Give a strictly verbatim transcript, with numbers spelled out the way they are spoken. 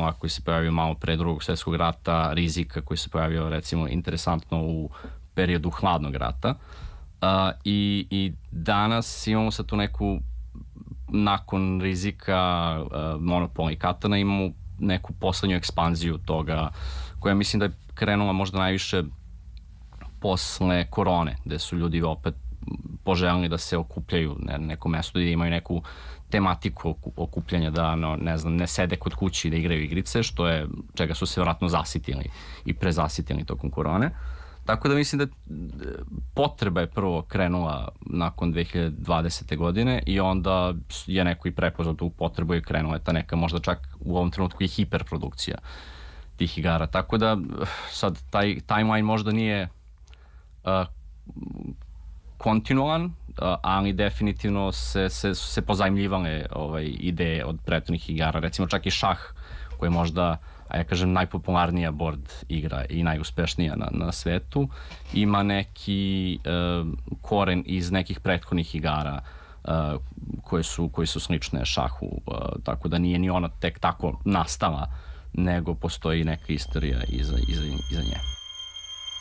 genova koji se pojavio malo pre drugog svjetskog rata, rizika koji se pojavio recimo interesantno u periodu hladnog rata. Uh, i, i danas imamo sad tu neku, nakon rizika uh, monopola i katana, imamo neku poslednju ekspanziju toga, koja mislim da je krenula možda najviše posle korone, gde su ljudi opet poželjeli da se okupljaju na nekom mestu i imaju neku tematiku okupljanja, da no, ne znam, ne sede kod kući da igraju igrice, što je, čega su se vjerojatno zasitili i prezasitili tokom korone. Tako da mislim da potreba je prvo krenula nakon dve hiljade dvadesete. godine i onda je neko i prepoznao tu potrebu i krenula je ta neka možda čak u ovom trenutku i hiperprodukcija tih igara. Tako da sad taj timeline možda nije uh, kontinualan, uh, ali definitivno se, se, se pozajmljivale ovaj, ideje od prethodnih igara. Recimo čak i šah koji je možda, a ja kažem, najpopularnija board igra i najuspešnija na, na svetu, ima neki uh, koren iz nekih prethodnih igara uh, koje su, koje su slične šahu, uh, tako da nije ni ona tek tako nastala, nego postoji neka istorija iza, iza, iza nje.